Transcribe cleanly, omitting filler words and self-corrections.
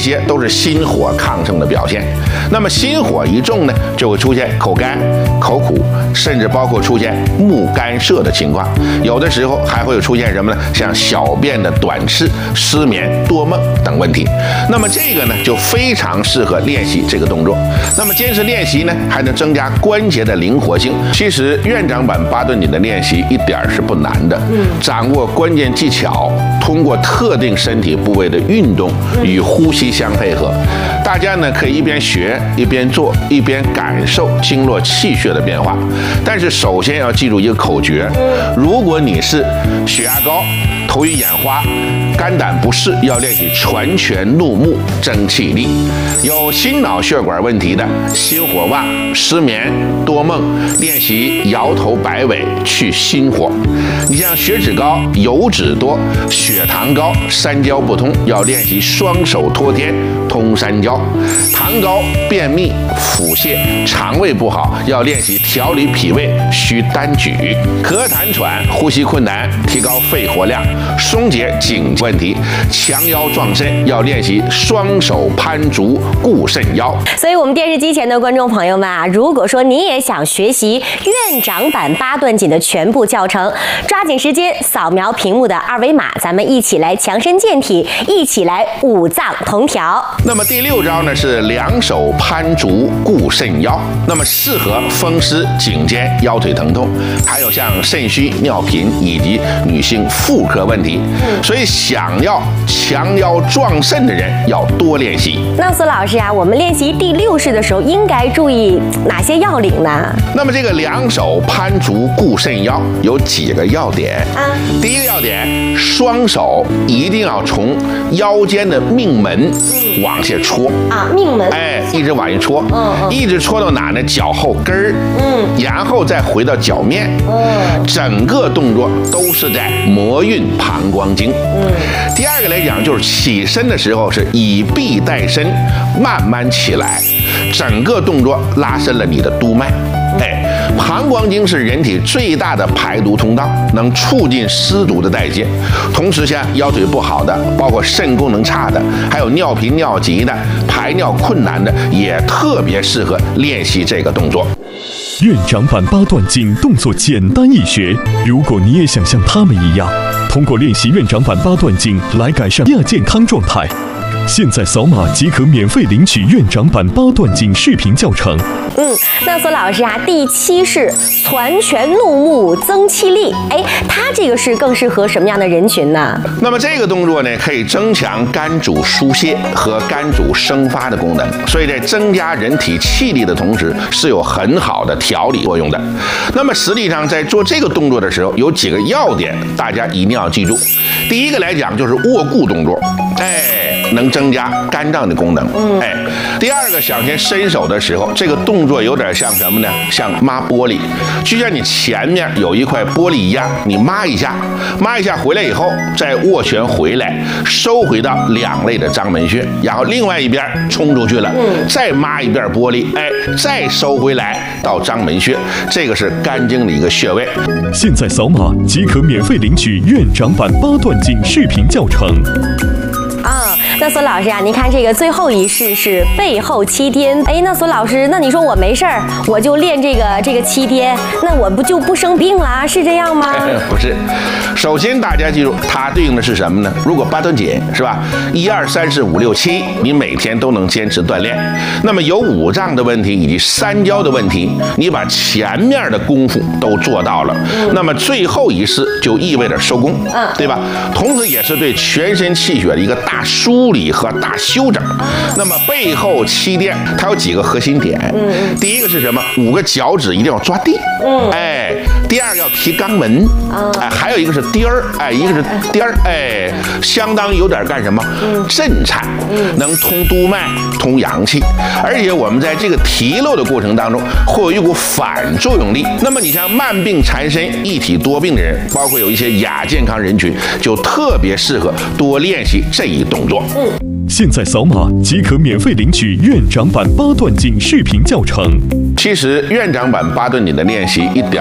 些都是心火亢盛的表现。那么心火一重呢，就会出现口干、口苦，甚至包括出现目干涩的情况。有的时候还会有出现什么呢？像小便的短赤、失眠、多梦等问题。那么这个呢，就非常适合练习这个动作。那么坚持练习呢，还能增加关节的灵活性。其实院长版八段锦的练习一点是不难的，掌握关键技巧，通过特定身体部位的运动与呼吸相配合，大家呢可以一边学一边做，一边感受经络气血的变化。但是首先要记住一个口诀：如果你是血压高、头晕眼花、肝胆不适，要练习全拳怒目争气力；有心脑血管问题的，心火旺、失眠、多梦，练习摇头摆尾去心火。你像血脂高、油脂多、血糖高、三焦不通，要练习双手托天通三焦；糖高、便秘、腹泻、肠胃不好，要练习调理脾胃需单举；咳痰喘、呼吸困难，提高肺活量，松解颈问题，强腰壮肾，要练习双手攀足固肾腰。 所以我们电视机前的观众朋友们啊，如果说你也想学习院长版八段锦的全部教程，抓紧时间扫描屏幕的二维码，咱们一起来强身健体，一起来五脏同调。 那么第6招呢是两手攀足固肾腰，那么适合风湿、颈肩、腰腿疼痛，还有像肾虚、尿频以及女性妇科问题。所以想要强腰壮肾的人要多练习。 那苏老师啊，我们练习第6式的时候应该注意哪些要领呢？ 那么这个两手攀足固肾腰有几个要点啊？第一个要点，双手一定要从腰间的命门往下戳啊，命门， 一直往下戳，一直戳到哪呢？脚后跟儿，然后再回到脚面，整个动作都是在摩运膀胱经。第二个来讲，就是起身的时候是以臂带身，慢慢起来，整个动作拉伸了你的督脉。膀胱经是人体最大的排毒通道，能促进湿毒的代谢。同时像腰腿不好的，包括肾功能差的，还有尿频尿急的，排尿困难的，也特别适合练习这个动作。 院长版八段锦动作简单易学，如果你也想像他们一样，通过练习院长版八段锦来改善亚健康状态，现在扫码即可免费领取院长版八段锦视频教程。 那苏老师啊，第7式攒拳怒目增气力，它这个是更适合什么样的人群呢？ 那么这个动作呢，可以增强肝主疏泄和肝主生发的功能，所以在增加人体气力的同时，是有很好的调理作用的。那么实际上在做这个动作的时候，有几个要点，大家一定要记住。第一个来讲就是握固动作，能增加肝脏的功能。第二个，想先伸手的时候，这个动作有点像什么呢？像抹玻璃，就像你前面有一块玻璃一样，你抹一下回来以后，再握拳回来，收回到两肋的章门穴，然后另外一边冲出去了，再抹一遍玻璃，再收回来到章门穴，这个是肝经的一个穴位。 现在扫码即可免费领取院长版八段锦视频教程。 那苏老师啊，您看这个最后一式是背后七颠，那苏老师，那你说我没事儿，我就练这个七颠，那我不就不生病了？是这样吗？ 不是，首先大家记住，它对应的是什么呢？如果八段锦是吧，1、2、3、4、5、6、7，你每天都能坚持锻炼，那么有五脏的问题以及三焦的问题，你把前面的功夫都做到了，那么最后一式就意味着收工，对吧？同时也是对全身气血的一个大梳理和大修整。那么背后七颠它有几个核心点，第一个是什么？5个脚趾一定要抓地，第二个要提肛门，还有一个是颠儿，一个是颠儿，相当有点干什么？震颤，能通督脉、通阳气，而且我们在这个提溜的过程当中，会有一股反作用力。那么你像慢病缠身、一体多病的人，包括有一些亚健康人群，就特别适合多练习这一动作。 现在扫码即可免费领取院长版八段锦视频教程。 其实院长版八段锦的练习一点